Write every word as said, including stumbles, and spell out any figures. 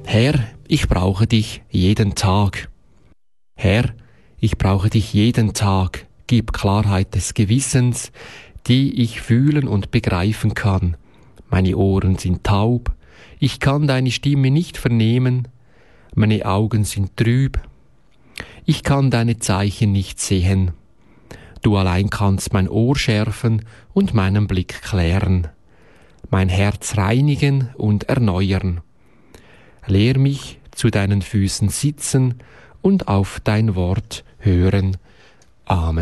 Herr, ich brauche dich jeden Tag. Herr, ich brauche dich jeden Tag. Gib Klarheit des Gewissens, die ich fühlen und begreifen kann. Meine Ohren sind taub, ich kann deine Stimme nicht vernehmen, meine Augen sind trüb, ich kann deine Zeichen nicht sehen. Du allein kannst mein Ohr schärfen und meinen Blick klären, mein Herz reinigen und erneuern. Lehr mich zu deinen Füßen sitzen und auf dein Wort hören. Amen.